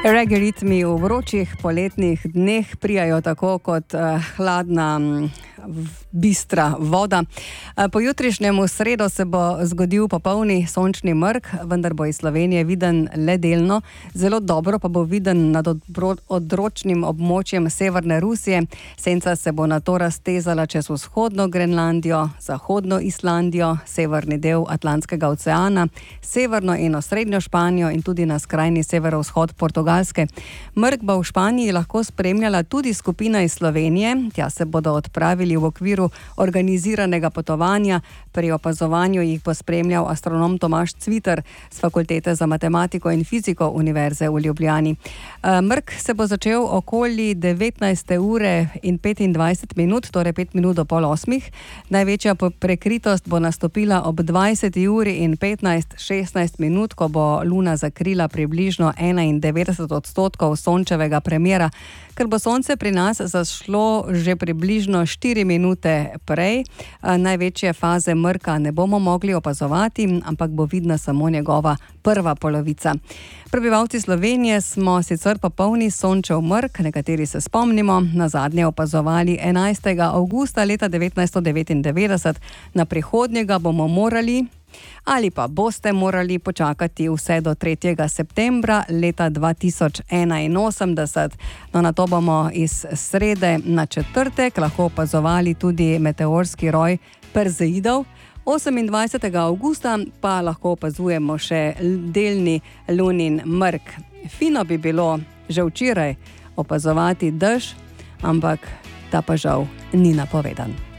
Reggae ritmi v vročih poletnih dneh prijajo tako kot hladna, bistra voda. Po jutrišnjem sredo se bo zgodil popolni sončni mrk, vendar bo iz Slovenije viden le delno. Zelo dobro pa bo viden nad odročnim območjem severne Rusije. Senca se bo nato raztezala čez vzhodno Grenlandijo, zahodno Islandijo, severni del Atlantskega oceana, severno in osrednjo Španijo in tudi na skrajni severovzhod Portugalske. Mrk bo v Španiji lahko spremljala tudi skupina iz Slovenije. Tja se bodo odpravili v okviru organiziranega potovanja. Pri opazovanju jih bo spremljal astronom Tomaž Cviter z Fakultete za matematiko in fiziko Univerze v Ljubljani. Mrk se bo začel okoli 19. ure in 25 minut, torej 5 minut do pol 8. Največja prekritost bo nastopila ob 20. uri in 15-16 minut, ko bo Luna zakrila približno 91% sončevega premjera. Ker bo sonce pri nas zašlo že približno 4 minute prej, največje faze mrka ne bomo mogli opazovati, ampak bo vidna samo njegova prva polovica. Prebivalci Slovenije smo sicer popolni sončev mrk, nekateri se spomnimo, nazadnje opazovali 11. avgusta leta 1999, na prihodnjega bomo morali ali pa boste morali počakati vse do 3. septembra leta 2081. No, na to bomo iz srede na četrtek lahko opazovali tudi meteorski roj Perzeidov. 28. avgusta pa lahko opazujemo še delni lunin mrk. Fino bi bilo že včeraj opazovati dež, ampak ta pa žal ni napovedan.